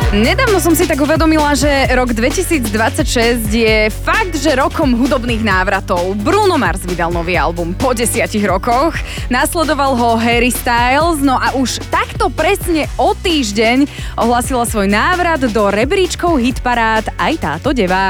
Nedávno som si tak uvedomila, že rok 2026 je fakt, že rokom hudobných návratov. Bruno Mars vydal nový album po 10 rokoch, nasledoval ho Harry Styles, no a už takto presne o týždeň ohlasila svoj návrat do rebríčkov hitparád aj táto deva.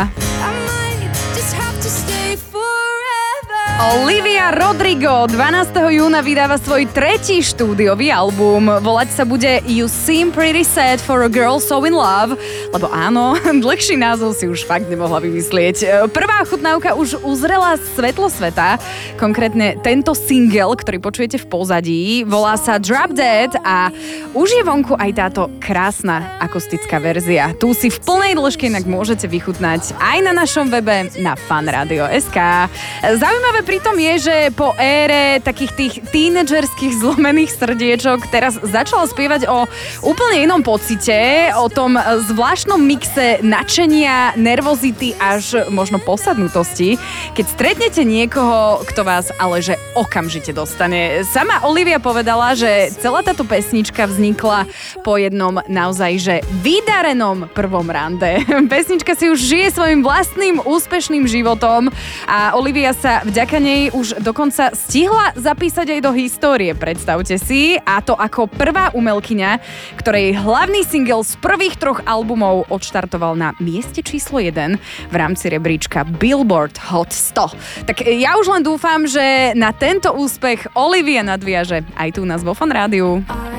Olivia Rodrigo 12. júna vydáva svoj tretí štúdiový album. Volať sa bude You Seem Pretty Sad for a Girl So in Love, lebo áno, dlhší názov si už fakt nemohla vymyslieť. Prvá chutnávka už uzrela svetlo sveta, konkrétne tento single, ktorý počujete v pozadí, volá sa Drop Dead a už je vonku aj táto krásna akustická verzia. Tu si v plnej dĺžke inak môžete vychutnať aj na našom webe na fanradio.sk. Zaujímavé pritom je, že po ére takých tých tínedžerských zlomených srdiečok teraz začala spievať o úplne inom pocite, o tom zvláštnom mixe nadšenia, nervozity až možno posadnutosti, keď stretnete niekoho, kto vás ale že okamžite dostane. Sama Olivia povedala, že celá táto pesnička vznikla po jednom naozaj že vydarenom prvom rande. Pesnička si už žije svojim vlastným úspešným životom a Olivia sa vďaka nej už dokonca stihla zapísať aj do histórie, predstavte si, a to ako prvá umelkyňa, ktorej hlavný single z prvých 3 albumov odštartoval na mieste číslo 1 v rámci rebríčka Billboard Hot 100. Tak ja už len dúfam, že na tento úspech Olivia nadviaže aj tu nás vo Fan Rádiu.